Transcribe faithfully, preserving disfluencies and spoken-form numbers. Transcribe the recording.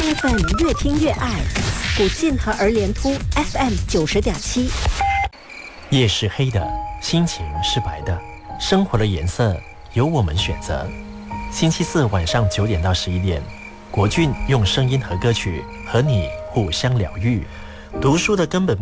F M 越听越爱，古晋和儿联突 F M 九十点七。 夜是黑的，心情是白的，生活的颜色由我们选择。星期四晚上九点到十一点，国俊用声音和歌曲和你互相疗愈。读书的根本